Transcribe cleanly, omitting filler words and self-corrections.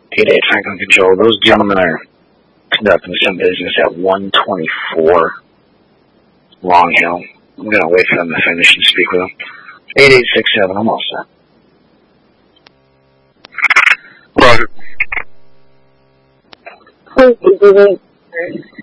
88 Franklin Control. Those gentlemen are conducting some business at 124 Long Hill. I'm going to wait for them to finish and speak with them. 8867, I'm all set. Roger.